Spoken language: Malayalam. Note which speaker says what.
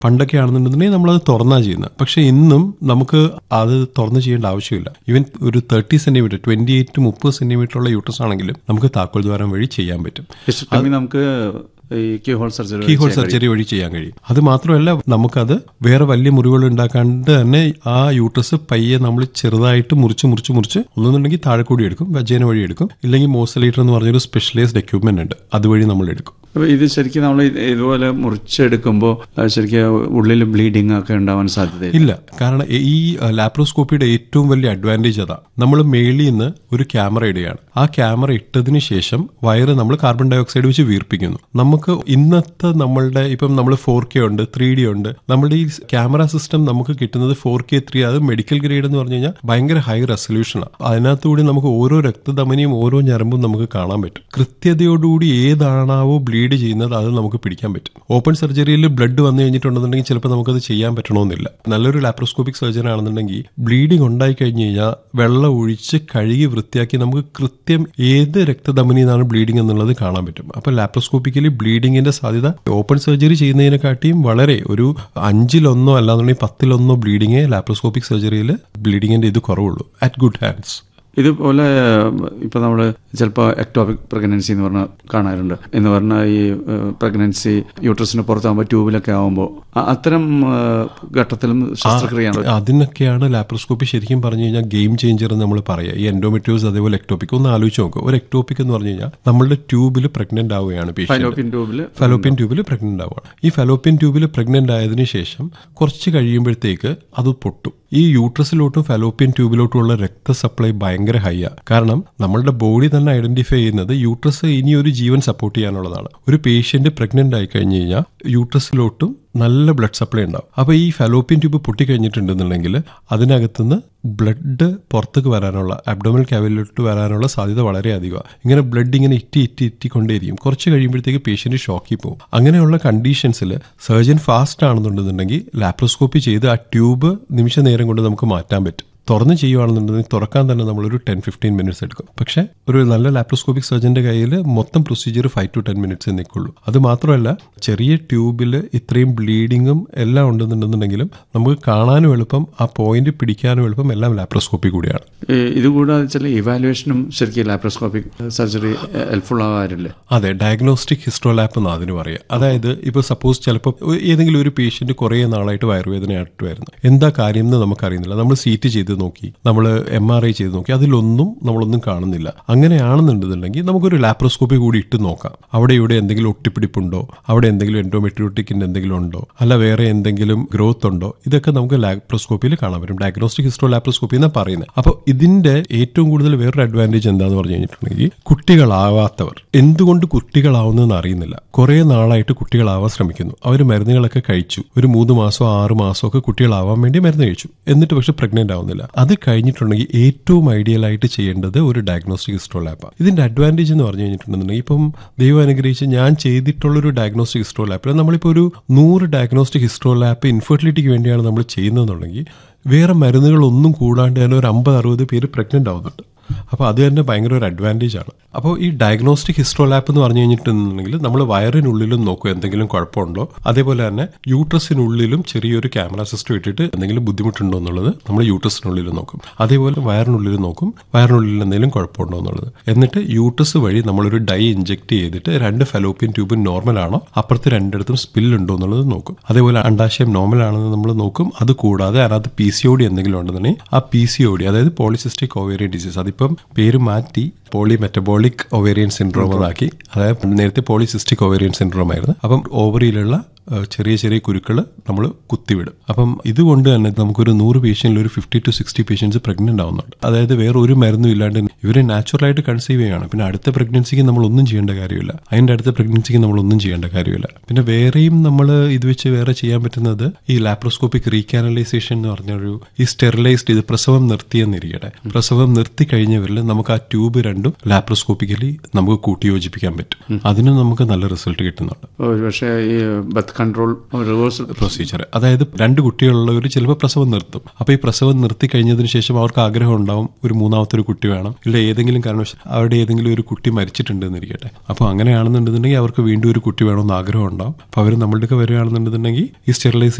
Speaker 1: പണ്ടൊക്കെ ആണെന്നുണ്ടെങ്കിൽ നമ്മളത് തുറന്നാണ് ചെയ്യുന്നത്. പക്ഷെ ഇന്നും നമുക്ക് അത് തുറന്ന് ചെയ്യേണ്ട ആവശ്യമില്ല. ഈവൻ ഒരു 30 സെന്റിമീറ്റർ 28 to 30 സെന്റിമീറ്റർ ഉള്ള യൂട്രസ് ആണെങ്കിലും നമുക്ക് താക്കോൽ ദ്വാരം വഴി ചെയ്യാൻ പറ്റും.
Speaker 2: നമുക്ക് കീ ഹോൾ
Speaker 1: സർജറി വഴി ചെയ്യാൻ കഴിയും. അത് മാത്രമല്ല, നമുക്കത് വേറെ വലിയ മുറിവുകൾ ഉണ്ടാക്കാണ്ട് തന്നെ ആ യൂട്രസ് പയ്യെ നമ്മൾ ചെറുതായിട്ട് മുറിച്ച് ഒന്നുണ്ടെങ്കിൽ താഴെ കൂടി എടുക്കും, വജേന വഴി എടുക്കും, ഇല്ലെങ്കിൽ മോസലേറ്റർ എന്ന് പറഞ്ഞൊരു സ്പെഷ്യലൈസ്ഡ് എക്യുപ്മെന്റ് ഉണ്ട്, അതുവഴി നമ്മൾ എടുക്കും.
Speaker 2: അപ്പോൾ ഇത് ശരിക്കും നമ്മൾ ഇതുപോലെ മുറിച്ചെടുക്കുമ്പോൾ ശരിക്കും ഉള്ളിൽ ബ്ലീഡിങ് ഒക്കെ ഉണ്ടാവാൻ സാധ്യതയില്ല.
Speaker 1: കാരണം ഈ ലാപ്രോസ്കോപ്പിയുടെ ഏറ്റവും വലിയ അഡ്വാൻറ്റേജ് അതാ. നമ്മൾ മേളിൽ നിന്ന് ഒരു ക്യാമറ ഇടുകയാണ്. ആ ക്യാമറ ഇട്ടതിന് ശേഷം വയറ് നമ്മൾ കാർബൺ ഡൈ ഓക്സൈഡ് വെച്ച് വീർപ്പിക്കുന്നു. നമുക്ക് ഇന്നത്തെ നമ്മളുടെ ഇപ്പം നമ്മൾ 4K ഉണ്ട്, 3D ഉണ്ട്. നമ്മുടെ ഈ ക്യാമറ സിസ്റ്റം നമുക്ക് കിട്ടുന്നത് 4K 3, അത് മെഡിക്കൽ ഗ്രേഡ് എന്ന് പറഞ്ഞു കഴിഞ്ഞാൽ ഭയങ്കര ഹൈ റെസൊല്യൂഷനാണ്. അതിനകത്തുകൂടി നമുക്ക് ഓരോ രക്തധമനിയും ഓരോ ഞരമ്പും നമുക്ക് കാണാൻ പറ്റും. കൃത്യതയോടുകൂടി ഏതാണാവോ ബ്ലീഡ് ചെയ്യുന്നത് അത് നമുക്ക് പിടിക്കാൻ പറ്റും. ഓപ്പൺ സർജറിയിൽ ബ്ലഡ് വന്നു കഴിഞ്ഞിട്ടുണ്ടെന്നുണ്ടെങ്കിൽ ചിലപ്പോൾ നമുക്കത് ചെയ്യാൻ പറ്റണമെന്നില്ല. നല്ലൊരു ലാപ്രോസ്കോപ്പിക് സർജൻ ആണെന്നുണ്ടെങ്കിൽ ബ്ലീഡിങ് ഉണ്ടായി കഴിഞ്ഞു കഴിഞ്ഞാൽ വെള്ളം ഒഴിച്ച് കഴുകി വൃത്തിയാക്കി നമുക്ക് കൃത്യം ഏത് രക്തധമനിയിൽ നിന്നാണ് ബ്ലീഡിംഗ് എന്നുള്ളത് കാണാൻ പറ്റും. അപ്പൊ ലാപ്രോസ്കോപ്പിക്കലി ബ്ലീഡിങ്ങിന്റെ സാധ്യത ഓപ്പൺ സർജറി ചെയ്യുന്നതിനെക്കാട്ടിയും വളരെ ഒരു 5-1 അല്ലാന്നുണ്ടെങ്കിൽ 10-1 ബ്ലീഡിങ്ങേ ലാപ്രോസ്കോപ്പിക് സർജറിയിൽ ബ്ലീഡിങ്ങിന്റെ ഇത് കുറവുള്ളൂ. At good hands.
Speaker 2: ഇതുപോലെ ഇപ്പൊ നമ്മള് ചിലപ്പോൾ എക്ടോപിക് പ്രഗ്നൻസി എന്ന് പറഞ്ഞാൽ കാണാറുണ്ട്. എന്ന് പറഞ്ഞാൽ ഈ പ്രഗ്നൻസി യൂട്രസിന് പുറത്താകുമ്പോൾ ട്യൂബിലൊക്കെ ആകുമ്പോൾ അത്തരം ഘട്ടത്തിലും ശസ്ത്രക്രിയയാണ്.
Speaker 1: അതിനൊക്കെയാണ് ലാപ്രോസ്കോപ്പി ശരിക്കും പറഞ്ഞു കഴിഞ്ഞാൽ ഗെയിം ചേഞ്ചർ എന്ന് നമ്മൾ പറയുക. ഈ എൻഡോമെട്രിയോസ് അതേപോലെ എക്ടോപിക് ഒന്ന് ആലോചിച്ച് നോക്കുക. ഒരു എക്ടോപിക് എന്ന് പറഞ്ഞു കഴിഞ്ഞാൽ നമ്മളുടെ ട്യൂബിൽ പ്രഗ്നന്റ് ആവുകയാണ് ഫലോപ്പിയൻ ട്യൂബിൽ പ്രഗ്നന്റ് ആവുകയാണ്. ഈ ഫലോപ്പിയൻ ട്യൂബിൽ പ്രഗ്നന്റ് ആയതിനു ശേഷം കുറച്ച് കഴിയുമ്പോഴത്തേക്ക് അത് പൊട്ടും. ഈ യൂട്രസിലോട്ടും ഫലോപ്പിയൻ ട്യൂബിലോട്ടുമുള്ള രക്ത സപ്ലൈ ഭയങ്കര ഹൈ ആണ്. കാരണം നമ്മളുടെ ബോഡി തന്നെ ഐഡന്റിഫൈ ചെയ്യുന്നത് യൂട്രസ് ഇനി ഒരു ജീവൻ സപ്പോർട്ട് ചെയ്യാനുള്ളതാണ്. ഒരു പേഷ്യന്റ് പ്രഗ്നന്റ് ആയി കഴിഞ്ഞു കഴിഞ്ഞാൽ യൂട്രസിലോട്ടും നല്ല ബ്ലഡ് സപ്ലൈ ഉണ്ടാവും. അപ്പൊ ഈ ഫലോപ്പിയൻ ട്യൂബ് പൊട്ടിക്കഴിഞ്ഞിട്ടുണ്ടെന്നുണ്ടെങ്കിൽ അതിനകത്തുനിന്ന് ബ്ലഡ് പുറത്തേക്ക് വരാനുള്ള, അബ്ഡോമിനൽ ക്യാവിറ്റിയിലോട്ട് വരാനുള്ള സാധ്യത വളരെ അധികമാണ്. ഇങ്ങനെ ബ്ലഡ് ഇങ്ങനെ ഇറ്റിക്കൊണ്ടേയിരിക്കും. കുറച്ച് കഴിയുമ്പോഴത്തേക്ക് പേഷ്യന്റ് ഷോക്കിൽ പോകും. അങ്ങനെയുള്ള കണ്ടീഷൻസിൽ സർജൻ ഫാസ്റ്റ് ആണെന്നുണ്ടെന്നുണ്ടെങ്കിൽ ലാപ്രോസ്കോപ്പി ചെയ്ത് ആ ട്യൂബ് നിമിഷ നേരം കൊണ്ട് നമുക്ക് മാറ്റാൻ പറ്റും. തുറന്ന് ചെയ്യുവാണെന്നുണ്ടെങ്കിൽ തുറക്കാൻ തന്നെ നമ്മളൊരു 10-15 മിനിറ്റ്സ് എടുക്കും. പക്ഷെ ഒരു നല്ല ലാപ്രോസ്കോപ്പിക് സർജന്റെ കയ്യിൽ മൊത്തം പ്രൊസീജിയർ 5 to 10 മിനിറ്റ്സ് നിൽക്കുള്ളൂ. അത് മാത്രമല്ല, ചെറിയ ട്യൂബിൽ ഇത്രയും ബ്ലീഡിങ്ങും എല്ലാം ഉണ്ടെന്നുണ്ടെന്നുണ്ടെങ്കിലും നമുക്ക് കാണാനും എളുപ്പം, ആ പോയിന്റ് പിടിക്കാനും എളുപ്പം, എല്ലാം ലാപ്രോസ്കോപ്പി കൂടിയാണ്.
Speaker 2: ഇതുകൂടാതെ ചില ഇവാലുവേഷനും ശരിക്കും ലാപ്രോസ്കോപ്പിക് സർജറി ഹെൽപ്ഫുൾ ആവാറില്ലേ?
Speaker 1: അതെ, ഡയഗ്നോസ്റ്റിക് ഹിസ്റ്റോലാപ്പ് എന്ന് അതിന് പറയാം. അതായത് ഇപ്പോൾ സപ്പോസ് ചിലപ്പോൾ ഏതെങ്കിലും ഒരു പേഷ്യന്റ് കുറേ നാളായിട്ട് വയറുവേദനയായിട്ട് വരുന്നു. എന്താ കാര്യം എന്ന് നമുക്കറിയുന്നില്ല. നമ്മൾ CT ചെയ്ത് നോക്കി, നമ്മൾ MRI ചെയ്ത് നോക്കി, അതിലൊന്നും നമ്മളൊന്നും കാണുന്നില്ല. അങ്ങനെയാണെന്നുണ്ടെന്നുണ്ടെങ്കിൽ നമുക്കൊരു ലാപ്രോസ്കോപ്പി കൂടി ഇട്ട് നോക്കാം. അവിടെ ഇവിടെ എന്തെങ്കിലും ഒട്ടിപ്പിടിപ്പുണ്ടോ, അവിടെ എന്തെങ്കിലും എൻഡോമെട്രിയോട്ടിക്കിന്റെ എന്തെങ്കിലും ഉണ്ടോ, അല്ല വേറെ എന്തെങ്കിലും ഗ്രോത്ത് ഉണ്ടോ, ഇതൊക്കെ നമുക്ക് ലാപ്രോസ്കോപ്പിയിൽ കാണാൻ പറ്റും. ഡയഗ്നോസ്റ്റിക് ഹിസ്റ്റോ ലാപ്രോസ്കോപ്പി എന്നാണ് പറയുന്നത്. അപ്പോൾ ഇതിന്റെ ഏറ്റവും കൂടുതൽ വേറൊരു അഡ്വാൻറ്റേജ് എന്താന്ന് പറഞ്ഞു കഴിഞ്ഞിട്ടുണ്ടെങ്കിൽ, കുട്ടികളാവാത്തവർ എന്തുകൊണ്ട് കുട്ടികളാവുന്നതെന്ന് അറിയുന്നില്ല. കുറെ നാളായിട്ട് കുട്ടികളാവാൻ ശ്രമിക്കുന്നു. അവർ മരുന്നുകളൊക്കെ കഴിച്ചു, ഒരു 3 മാസമോ 6 മാസമോ ഒക്കെ കുട്ടികളാവാൻ വേണ്ടി മരുന്ന് കഴിച്ചു. എന്നിട്ട് പക്ഷെ പ്രഗ്നന്റ് ആവുന്നില്ല. അത് കഴിഞ്ഞിട്ടുണ്ടെങ്കിൽ ഏറ്റവും ഐഡിയൽ ആയിട്ട് ചെയ്യേണ്ടത് ഒരു ഡയഗ്നോസ്റ്റിക് ഹിസ്റ്റോലാപ്പാണ്. ഇതിന്റെ അഡ്വാൻറ്റേജ് എന്ന് പറഞ്ഞു കഴിഞ്ഞിട്ടുണ്ടെന്നുണ്ടെങ്കിൽ, ഇപ്പം ദൈവം അനുഗ്രഹിച്ച് ഞാൻ ചെയ്തിട്ടുള്ളൊരു ഡയഗ്നോസ്റ്റിക് ഹിസ്റ്റോലാപ്പിൽ നമ്മളിപ്പോൾ ഒരു 100 ഡയഗ്നോസ്റ്റിക് ഹിസ്റ്റോലാപ്പ് ഇൻഫെർട്ടിലിറ്റിക്ക് വേണ്ടിയാണ് നമ്മൾ ചെയ്യുന്നതെന്നുണ്ടെങ്കിൽ, വേറെ മരുന്നുകളൊന്നും കൂടാണ്ട് തന്നെ ഒരു 50-60 പേര് പ്രഗ്നന്റ് ആവുന്നുണ്ട്. അപ്പോൾ അത് തന്നെ ഭയങ്കര ഒരു അഡ്വാൻറ്റേജ് ആണ്. അപ്പോൾ ഈ ഡയഗ്നോസ്റ്റിക് ഹിസ്റ്റോലാപ്പ് എന്ന് പറഞ്ഞു കഴിഞ്ഞിട്ടുണ്ടെങ്കിൽ നമ്മൾ വയറിനുള്ളിലും നോക്കും എന്തെങ്കിലും കുഴപ്പമുണ്ടോ, അതേപോലെ തന്നെ യൂട്രസിനുള്ളിലും ചെറിയൊരു ക്യാമറ സിസ്റ്റം ഇട്ടിട്ട് എന്തെങ്കിലും ബുദ്ധിമുട്ടുണ്ടോ എന്നുള്ളത് നമ്മൾ യൂട്രസിനുള്ളിൽ നോക്കും. അതേപോലെ വയറിനുള്ളിൽ നോക്കും, വയറിനുള്ളിൽ എന്തെങ്കിലും കുഴപ്പമുണ്ടോ എന്നുള്ളത്. എന്നിട്ട് യൂട്രസ് വഴി നമ്മളൊരു ഡൈ ഇഞ്ചെക്ട് ചെയ്തിട്ട് 2 ഫലോപ്പിയൻ ട്യൂബും നോർമൽ ആണോ, അപ്പുറത്ത് 2 സ്പില്ലുണ്ടോ എന്നുള്ളത് നോക്കും. അതേപോലെ അണ്ടാശയം നോർമൽ ആണെന്ന് നമ്മൾ നോക്കും. അത് കൂടാതെ അതിനകത്ത് PCOD എന്തെങ്കിലും ഉണ്ടെന്നുണ്ടെങ്കിൽ ആ PCOD, അതായത് പോളിസിസ്റ്റിക് ഓവേറിയൻ ഡിസീസ്, അതിപ്പം പേര് മാറ്റി പോളിമെറ്റബോളിക് ഒവേറിയൻ സിൻഡ്രോം എന്നാക്കി. അതായത് നേരത്തെ പോളിസിസ്റ്റിക് ഒവേറിയൻ സിൻഡ്രോം ആയിരുന്നു. അപ്പം ഓവറിയിലുള്ള ചെറിയ ചെറിയ കുരുക്കൾ നമ്മൾ കുത്തിവിടും. അപ്പം ഇതുകൊണ്ട് തന്നെ നമുക്കൊരു 100 പേഷ്യന്റിൽ ഒരു 50 to 60 പേഷ്യൻസ് പ്രഗ്നന്റ് ആവുന്നുണ്ട്. അതായത് വേറെ ഒരു മരുന്നും ഇല്ലാണ്ട് ഇവരെ നാച്ചുറലായിട്ട് കൺസീവ് ചെയ്യുകയാണ്. പിന്നെ അടുത്ത പ്രഗ്നൻസിക്ക് നമ്മൾ ഒന്നും ചെയ്യേണ്ട കാര്യമില്ല, അതിന്റെ അടുത്ത പ്രഗ്നൻസിക്ക് നമ്മൾ ഒന്നും ചെയ്യേണ്ട കാര്യമില്ല. പിന്നെ വേറെയും നമ്മൾ ഇത് വെച്ച് വേറെ ചെയ്യാൻ പറ്റുന്നത് ഈ ലാപ്രോസ്കോപ്പിക് റീകാനലൈസേഷൻ എന്ന് പറഞ്ഞൊരു, ഈ സ്റ്റെറിലൈസ്ഡ്, ഇത് പ്രസവം നിർത്തിയെന്നിരിക്കട്ടെ, പ്രസവം നിർത്തി കഴിഞ്ഞവരിൽ നമുക്ക് ആ ട്യൂബ് 2 രണ്ടും ലാപ്രോസ്കോപ്പിക്കലി നമുക്ക് കൂട്ടിയോജിപ്പിക്കാൻ പറ്റും. അതിനും നമുക്ക് നല്ല റിസൾട്ട് കിട്ടുന്നുണ്ട്.
Speaker 2: പക്ഷേ ഈ ബർത്ത് കൺട്രോൾ റിവേഴ്സൽ
Speaker 1: പ്രൊസീജിയർ, അതായത് 2 കുട്ടികളുള്ളവർ ചിലപ്പോൾ പ്രസവം നിർത്തും. അപ്പോൾ ഈ പ്രസവം നിർത്തി കഴിഞ്ഞതിന് ശേഷം അവർക്ക് ആഗ്രഹം ഉണ്ടാവും ഒരു മൂന്നാമത്തെ ഒരു കുട്ടി വേണം, ഇല്ല ഏതെങ്കിലും കാരണവശാൽ അവരുടെ ഏതെങ്കിലും ഒരു കുട്ടി മരിച്ചിട്ടുണ്ട് എന്നിരിക്കട്ടെ. അപ്പോൾ അങ്ങനെയാണെന്നുണ്ടെന്നുണ്ടെങ്കിൽ അവർക്ക് വീണ്ടും ഒരു കുട്ടി വേണമെന്ന് ആഗ്രഹം ഉണ്ടാവും. അപ്പോൾ അവർ നമ്മളുടെ വരികയാണെന്നുണ്ടെന്നുണ്ടെങ്കിൽ ഈ സ്റ്റെറിലൈസ്